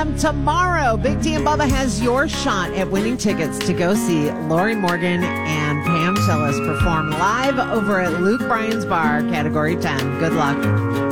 Tomorrow, Big T and Bubba has your shot at winning tickets to go see Lori Morgan and Pam Tillis perform live over at Luke Bryan's Bar, Category 10. Good luck.